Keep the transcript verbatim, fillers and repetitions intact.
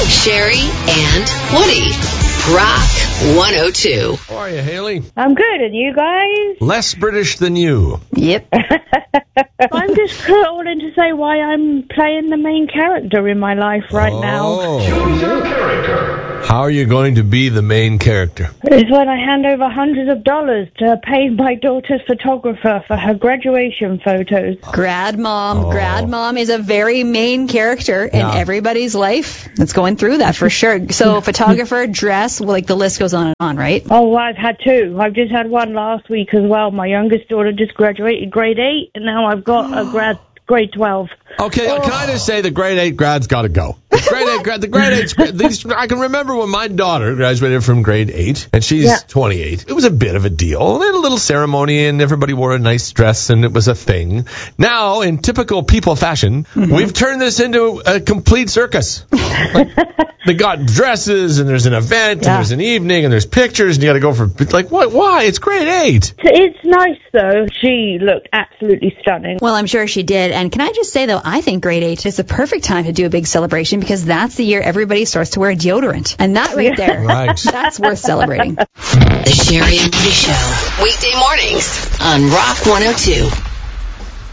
Sherry and Woody. Rock one oh two. How are you, Haley? I'm good, and you guys? Less British than you. Yep. I'm just calling to say why I'm playing the main character in my life right oh. now. Choose your character. How are you going to be the main character? It's when I hand over hundreds of dollars to pay my daughter's photographer for her graduation photos. Grad mom. Oh. Grad mom is a very main character in Yeah. everybody's life that's going through that for sure. So photographer, dress, well, like the list goes on and on, right? Oh, I've had two. I've just had one last week as well. My youngest daughter just graduated grade eight, and now I've got a grad grade twelve. Okay, can I just say the grade eight grad's got to go. Grade eight grad, the grade eight. These, I can remember when my daughter graduated from grade eight, and she's Yeah. twenty-eight. It was a bit of a deal. They had a little ceremony, and everybody wore a nice dress, and it was a thing. Now, in typical people fashion, Mm-hmm. we've turned this into a complete circus. Like, they got dresses, and there's an event, and Yeah. there's an evening, and there's pictures, and you got to go for like what? Why? It's grade eight. It's nice, though. She looked absolutely stunning. Well, I'm sure she did. And can I just say, though, I think grade eight is the perfect time to do a big celebration because that's the year everybody starts to wear deodorant. And that right there, Right. that's worth celebrating. The Sherry and Woody Show. Weekday mornings on Rock one oh two.